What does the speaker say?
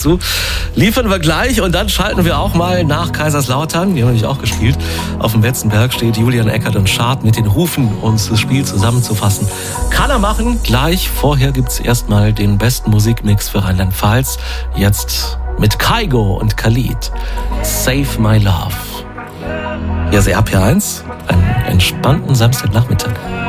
zu. Liefern wir gleich und dann schalten wir auch mal nach Kaiserslautern. Die haben nämlich auch gespielt. Auf dem Betzenberg steht Julian Eckert und Schad mit den Rufen, uns das Spiel zusammenzufassen. Kann er machen. Gleich. Vorher gibt's erstmal den besten Musikmix für Rheinland-Pfalz. Jetzt mit Kygo und Khalid. Save My Love. Hier ist RPR 1. Einen entspannten Samstagnachmittag.